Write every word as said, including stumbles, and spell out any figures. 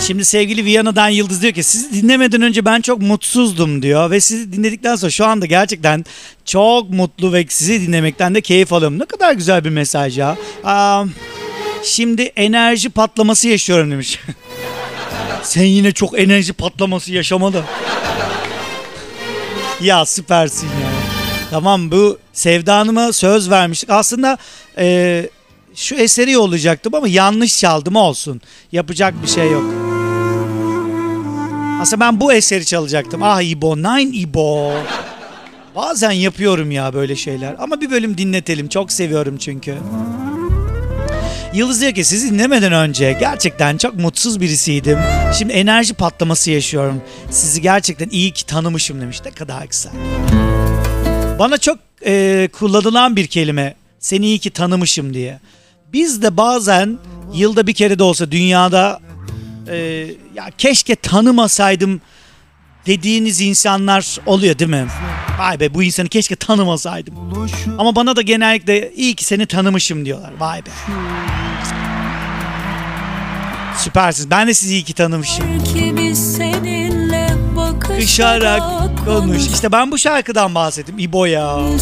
Şimdi sevgili Viyana'dan Yıldız diyor ki sizi dinlemeden önce ben çok mutsuzdum diyor ve sizi dinledikten sonra şu anda gerçekten çok mutlu ve sizi dinlemekten de keyif alıyorum. Ne kadar güzel bir mesaj ya. Aa, şimdi enerji patlaması yaşıyorum demiş. Sen yine çok enerji patlaması yaşamadın. Ya süpersin ya. Tamam, bu Sevda Hanım'a söz vermiştik. Aslında e, şu eseri yollayacaktım ama yanlış çaldım, olsun. Yapacak bir şey yok. Aslında ben bu eseri çalacaktım. Ah İbo, Nine İbo. Bazen yapıyorum ya böyle şeyler. Ama bir bölüm dinletelim. Çok seviyorum çünkü. Yıldız diyor ki sizi dinlemeden önce gerçekten çok mutsuz birisiydim. Şimdi enerji patlaması yaşıyorum. Sizi gerçekten iyi ki tanımışım demiş. Ne kadar güzel. Bana çok e, kullanılan bir kelime. Seni iyi ki tanımışım diye. Biz de bazen yılda bir kere de olsa dünyada e, ya keşke tanımasaydım dediğiniz insanlar oluyor değil mi? Vay be, bu insanı keşke tanımasaydım. Ama bana da genellikle iyi ki seni tanımışım diyorlar. Vay be. Süpersiniz. Ben de sizi iyi ki tanımışım. Bakışarak konuş. İşte ben bu şarkıdan bahsettim. İbo ya.